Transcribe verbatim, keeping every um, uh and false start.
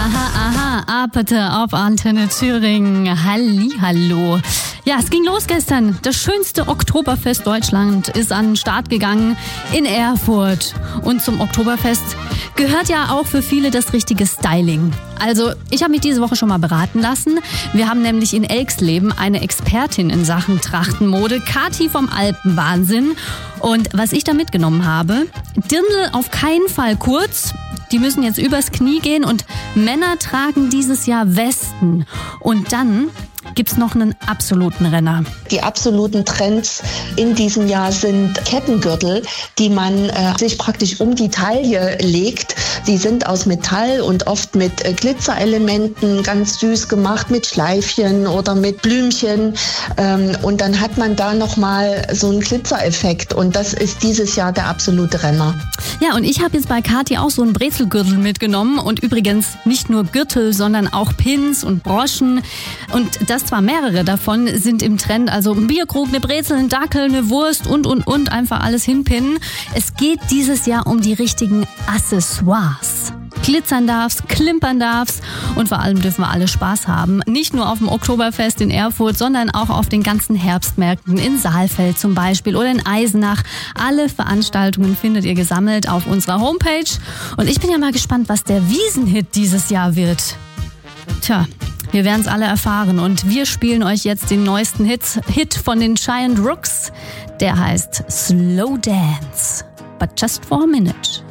Aha, aha, Apete auf Antenne Thüringen. Hallihallo. Ja, es ging los gestern. Das schönste Oktoberfest Deutschland ist an den Start gegangen in Erfurt. Und zum Oktoberfest gehört ja auch für viele das richtige Styling. Also, ich habe mich diese Woche schon mal beraten lassen. Wir haben nämlich in Elxleben eine Expertin in Sachen Trachtenmode, Kathi vom Alpenwahnsinn. Und was ich da mitgenommen habe, Dirndl auf keinen Fall kurz. Die müssen jetzt übers Knie gehen und Männer tragen dieses Jahr Westen. Und dann gibt's noch einen absoluten Renner. Die absoluten Trends in diesem Jahr sind Kettengürtel, die man äh, sich praktisch um die Taille legt. Die sind aus Metall und oft mit äh, Glitzerelementen, ganz süß gemacht, mit Schleifchen oder mit Blümchen. Ähm, und dann hat man da nochmal so einen Glitzereffekt. Und das ist dieses Jahr der absolute Renner. Ja, und ich habe jetzt bei Kathi auch so einen Brezelgürtel mitgenommen. Und übrigens nicht nur Gürtel, sondern auch Pins und Broschen. Und das zwar mehrere davon sind im Trend, also ein Bierkrug, eine Brezel, ein Dackel, eine Wurst und, und, und, einfach alles hinpinnen. Es geht dieses Jahr um die richtigen Accessoires. Glitzern darf's, klimpern darf's und vor allem dürfen wir alle Spaß haben. Nicht nur auf dem Oktoberfest in Erfurt, sondern auch auf den ganzen Herbstmärkten in Saalfeld zum Beispiel oder in Eisenach. Alle Veranstaltungen findet ihr gesammelt auf unserer Homepage. Und ich bin ja mal gespannt, was der Wiesenhit dieses Jahr wird. Tja, wir werden es alle erfahren und wir spielen euch jetzt den neuesten Hit, Hit von den Giant Rooks. Der heißt Slow Dance, but just for a minute.